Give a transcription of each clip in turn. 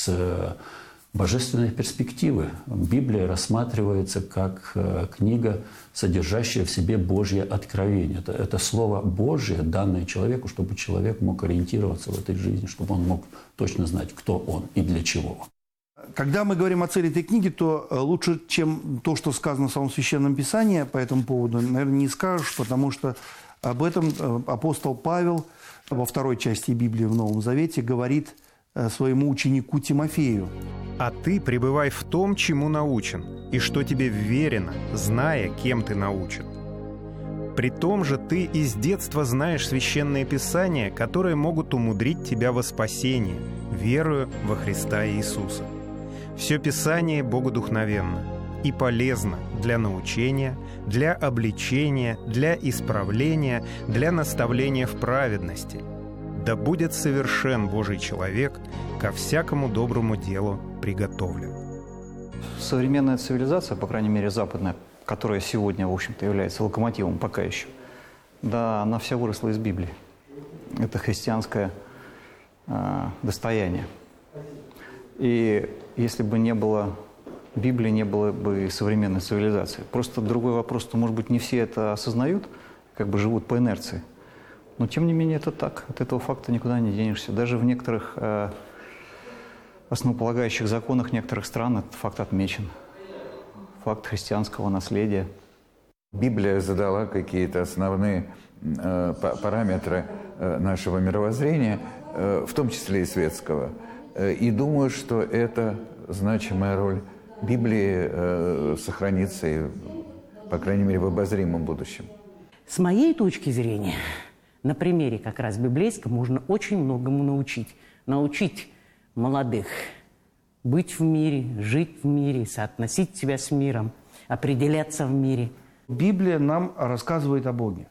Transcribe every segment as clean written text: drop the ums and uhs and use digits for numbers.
с божественной перспективы. Библия рассматривается как книга, содержащая в себе Божье откровение. Это Слово Божье, данное человеку, чтобы человек мог ориентироваться в этой жизни, чтобы он мог точно знать, кто он и для чего. Когда мы говорим о цели этой книги, то лучше, чем то, что сказано в самом Священном Писании по этому поводу, наверное, не скажешь, потому что об этом апостол Павел во второй части Библии в Новом Завете говорит своему ученику Тимофею. «А ты пребывай в том, чему научен, и что тебе вверено, зная, кем ты научен. При том же ты из детства знаешь священные писания, которые могут умудрить тебя во спасение, веруя во Христа Иисуса. Все Писание богодухновенно и полезно для научения, для обличения, для исправления, для наставления в праведности. Да будет совершен Божий человек, ко всякому доброму делу приготовлен». Современная цивилизация, по крайней мере западная, которая сегодня, в общем-то, является локомотивом пока еще, да, она вся выросла из Библии. Это христианское достояние. И если бы не было Библии, не было бы современной цивилизации. Просто другой вопрос, что, может быть, не все это осознают, как бы живут по инерции. Но, тем не менее, это так. От этого факта никуда не денешься. Даже в некоторых основополагающих законах некоторых стран этот факт отмечен. Факт христианского наследия. Библия задала какие-то основные параметры нашего мировоззрения, в том числе и светского. И думаю, что это значимая роль Библии сохранится, и, по крайней мере, в обозримом будущем. С моей точки зрения, на примере как раз библейском можно очень многому научить. Научить молодых быть в мире, жить в мире, соотносить себя с миром, определяться в мире. Библия нам рассказывает о Боге.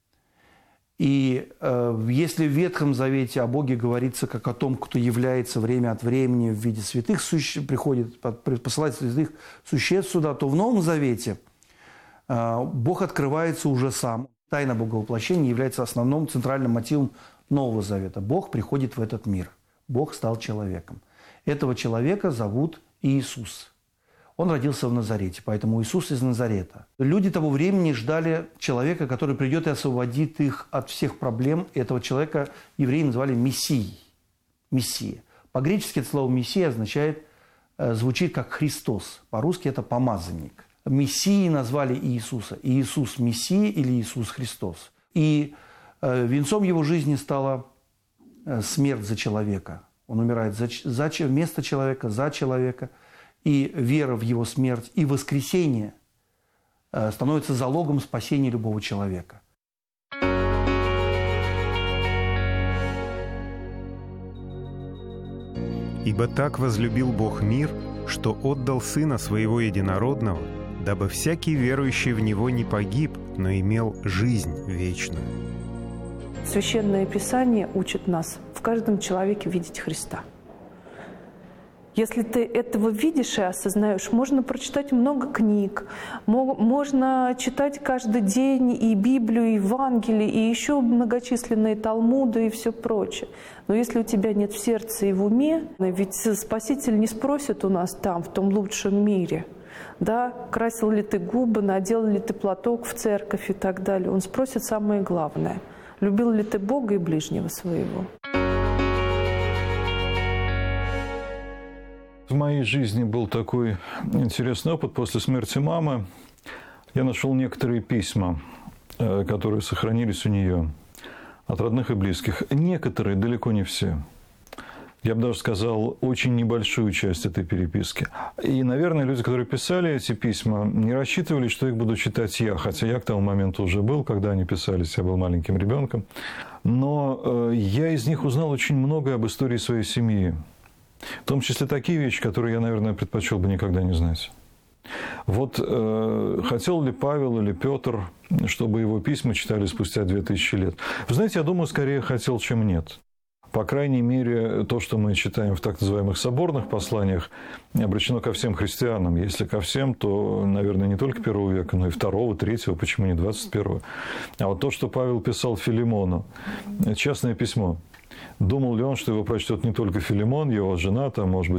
И если в Ветхом Завете о Боге говорится как о том, кто является время от времени в виде святых приходит, посылает святых существ сюда, то в Новом Завете Бог открывается уже сам. Тайна Боговоплощения является основным центральным мотивом Нового Завета. Бог приходит в этот мир. Бог стал человеком. Этого человека зовут Иисус. Он родился в Назарете, поэтому Иисус из Назарета. Люди того времени ждали человека, который придет и освободит их от всех проблем. Этого человека евреи называли Мессией. Мессия. По-гречески это слово «мессия» означает, звучит как «Христос». По-русски это «помазанник». Мессией назвали Иисуса. Иисус Мессия или Иисус Христос. И венцом его жизни стала смерть за человека. Он умирает вместо человека, за человека. И вера в его смерть и воскресение становится залогом спасения любого человека. «Ибо так возлюбил Бог мир, что отдал Сына Своего Единородного, дабы всякий верующий в Него не погиб, но имел жизнь вечную». Священное Писание учит нас в каждом человеке видеть Христа. Если ты этого видишь и осознаешь, можно прочитать много книг, можно читать каждый день и Библию, и Евангелие, и еще многочисленные Талмуды и все прочее. Но если у тебя нет в сердце и в уме, ведь Спаситель не спросит у нас там, в том лучшем мире, да, красил ли ты губы, надел ли ты платок в церковь и так далее. Он спросит самое главное: любил ли ты Бога и ближнего своего. В моей жизни был такой интересный опыт. После смерти мамы я нашел некоторые письма, которые сохранились у нее от родных и близких. Некоторые, далеко не все. Я бы даже сказал, очень небольшую часть этой переписки. И, наверное, люди, которые писали эти письма, не рассчитывали, что их буду читать я. Хотя я к тому моменту уже был, когда они писались, я был маленьким ребенком. Но я из них узнал очень многое об истории своей семьи. В том числе такие вещи, которые я, наверное, предпочел бы никогда не знать. Вот хотел ли Павел или Петр, чтобы его письма читали спустя 2000 лет? Вы знаете, я думаю, скорее хотел, чем нет. По крайней мере, то, что мы читаем в так называемых соборных посланиях, обращено ко всем христианам. Если ко всем, то, наверное, не только первого века, но и второго, третьего, почему не 21-го. А вот то, что Павел писал Филимону, частное письмо. Думал ли он, что его прочтет не только Филимон, его жена, там, может быть,